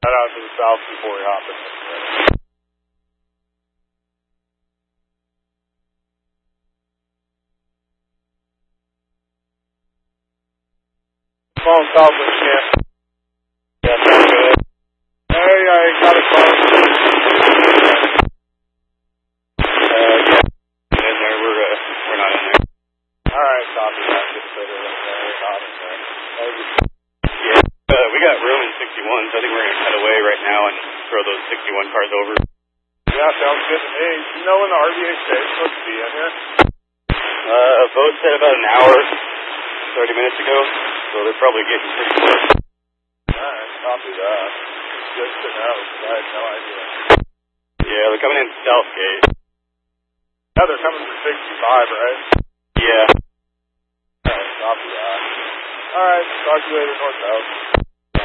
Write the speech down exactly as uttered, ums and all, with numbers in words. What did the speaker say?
Head out to the south before we hop in. Phone southwest camp. Yeah, sounds good. Hey, I got a phone. Uh, yeah. In there, we're, uh, we're not in there. Alright, copy that. Just put it in there. We're not in there. Thank you. Yeah, uh, we got room in sixty-one, so I think we're going to cut away right now and throw those sixty-one cars over. Yeah, sounds good to me. Do you know when the R V A state is supposed to be in here? Uh, boat said about an hour, thirty minutes ago, so they're probably getting pretty close. Alright, copy that. It's good to know, because I had no idea. Yeah, they're coming in Southgate. Yeah, they're coming for sixty-five, right? Yeah. Alright, copy that. Alright, talk to you later, north-south.